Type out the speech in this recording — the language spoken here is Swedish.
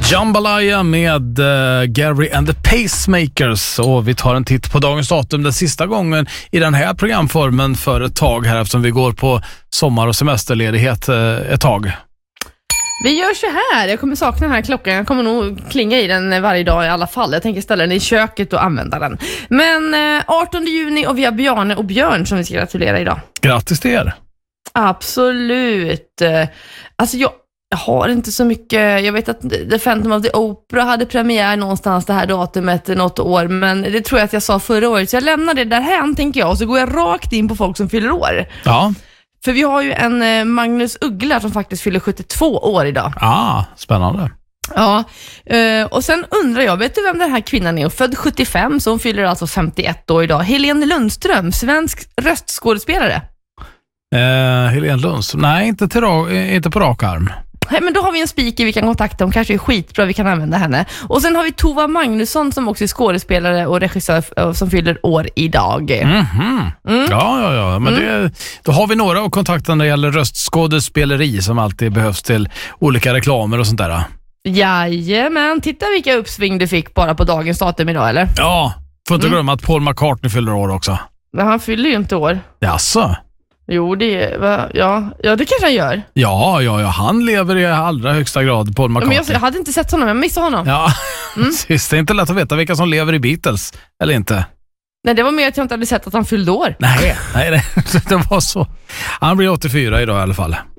Jambalaya med Gary and the Pacemakers, och vi tar en titt på dagens datum, den sista gången i den här programformen för ett tag här, eftersom vi går på sommar- och semesterledighet ett tag. Vi gör så här, jag kommer sakna den här klockan, jag kommer nog klinga i den varje dag i alla fall. Jag tänker ställa den i köket och använda den. Men 18 juni och vi har Bjarne och Björn som vi ska gratulera idag. Grattis till er! Absolut. Alltså jag har inte så mycket. Jag vet att The Phantom of the Opera hade premiär någonstans det här datumet något år, men det tror jag att jag sa förra året, så jag lämnar det därhän, tänker jag, och så går jag rakt in på folk som fyller år. Ja. För vi har ju en Magnus Uggla som faktiskt fyller 72 år idag. Spännande. Ja, och sen undrar jag, vet du vem den här kvinnan är? Född 75, så hon fyller alltså 51 år idag. Helene Lundström, svensk röstskådespelare. Helene Lundström? Nej, inte på rak arm. Nej, men då har vi en speaker vi kan kontakta. Hon kanske är skitbra, vi kan använda henne. Och sen har vi Tova Magnusson som också är skådespelare och regissör som fyller år idag. Ja. Men då har vi några att kontakta när det gäller röstskådespeleri som alltid behövs till olika reklamer och sånt där. Jajamän, titta vilka uppsving du fick bara på dagens datum idag, eller? Ja, får inte glömma att Paul McCartney fyller år också. Men han fyller ju inte år. Jaså? Jo, det kanske han gör. Ja, han lever i allra högsta grad, Paul McCartney. Men jag hade inte sett honom, jag missade honom. Ja, det är inte lätt att veta vilka som lever i Beatles, eller inte. Nej, det var mer att jag inte hade sett att han fyllde år. Nej, det var så. Han blir 84 idag i alla fall.